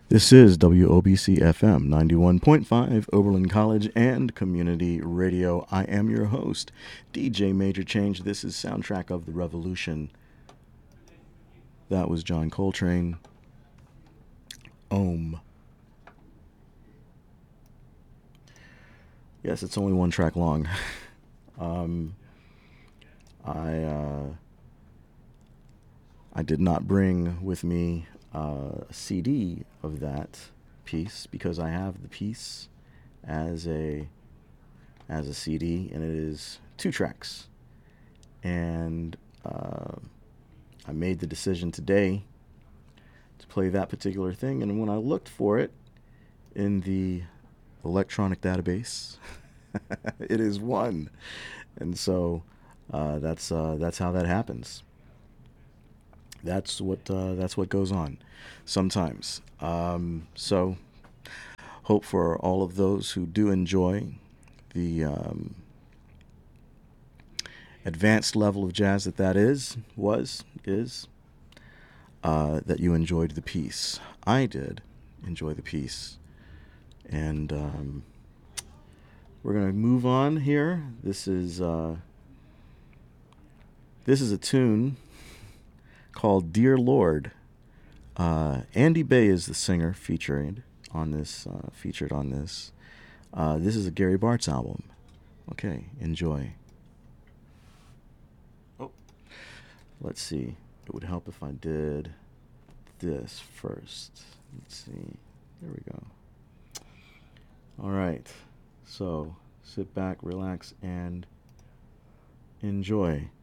This is WOBC FM 91.5, Oberlin College and Community Radio. I am your host, DJ Major Change. This is Soundtrack of the Revolution. That was John Coltrane. Ohm. Yes, it's only one track long. um, I did not bring with me a CD of that piece because I have the piece as a CD, and it is 2 tracks. And I made the decision today to play that particular thing, and when I looked for it in the electronic database, it is 1, and so that's how that happens. That's what goes on sometimes. So hope for all of those who do enjoy the advanced level of jazz that is that you enjoyed the piece. I did enjoy the piece, and we're gonna move on here. This is a tune called "Dear Lord." Andy Bay is the singer featured on this. This is a Gary Bartz album. Okay, enjoy. Oh, let's see. It would help if I did this first. Let's see. There we go. All right. So sit back, relax, and enjoy.